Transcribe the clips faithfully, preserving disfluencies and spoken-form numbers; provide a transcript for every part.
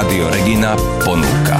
Rádio Regina ponúka.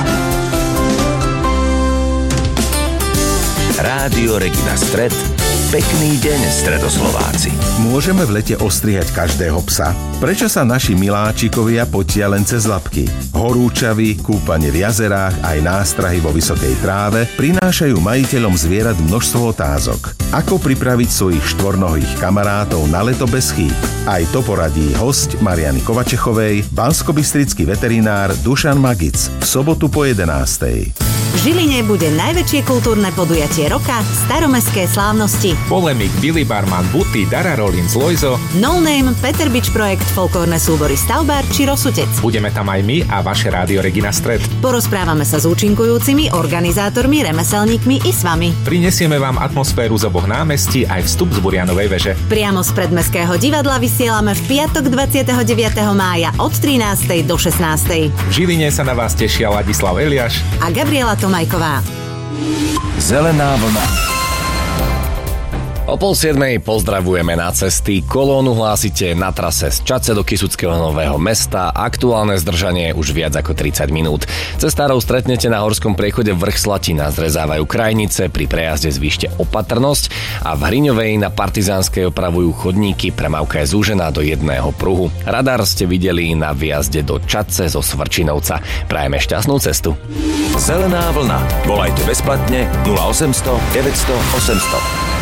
Rádio Regina Stred. Pekný deň, Stredoslováci. Môžeme v lete ostrihať každého psa? Prečo sa naši miláčikovia potia len cez labky? Horúčavy, kúpanie v jazerách aj nástrahy vo vysokej tráve prinášajú majiteľom zvierat množstvo otázok. Ako pripraviť svojich štvornohých kamarátov na leto bez chýb? Aj to poradí hosť Mariany Kovačechovej, banskobystrický veterinár Dušan Magic v sobotu po jedenástej. V Žiline bude najväčšie kultúrne podujatie roka Staromestské slávnosti. Polemik, Billy Barman, Buty, Dara Rollins, Lojzo, No Name, Peter Bič projekt, folklórne súbory Stavbár či Rosutec. Budeme tam aj my a vaše Rádio Regina Stred. Porozprávame sa s účinkujúcimi, organizátormi, remeselníkmi i s vami. Prinesieme vám atmosféru z oboch námestí aj vstup z Burianovej veže. Priamo z predmestského divadla vysielame v piatok dvadsiateho deviateho mája od trinástej do šestnástej. V Žiline sa na vás tešia Ladislav Eliáš a Gabriela Tomajková. Zelená vlna. O pol siedmej pozdravujeme na cesty. Kolónu hlásite na trase z Čadce do Kysuckého Nového Mesta. Aktuálne zdržanie už viac ako tridsať minút. Cestárov stretnete na horskom priechode Vrch Slatina. Zrezávajú krajnice, pri prejazde zvýšte opatrnosť a v Hriňovej na Partizánskej opravujú chodníky, premávka je zúžená do jedného pruhu. Radar ste videli na výjazde do Čadce zo Svrčinovca. Prajeme šťastnú cestu. Zelená vlna. Volajte bezplatne nula osemsto deväťsto osemsto.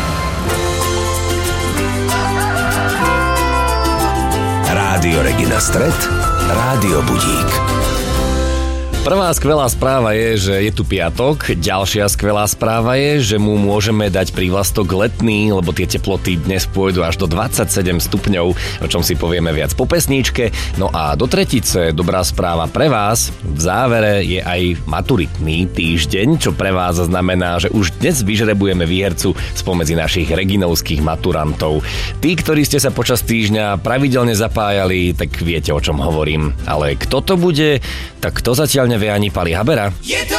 Rádio Regina Stred, Rádio Budík. Prvá skvelá správa je, že je tu piatok. Ďalšia skvelá správa je, že mu môžeme dať prívlastok letný, lebo tie teploty dnes pôjdu až do dvadsaťsedem stupňov, o čom si povieme viac po pesničke. No a do tretice dobrá správa pre vás. V závere je aj maturitný týždeň, čo pre vás znamená, že už dnes vyžrebujeme výhercu spomedzi našich reginovských maturantov. Tí, ktorí ste sa počas týždňa pravidelne zapájali, tak viete, o čom hovorím. Ale kto to bude, tak to zatiaľ nevie ani Pali Habera.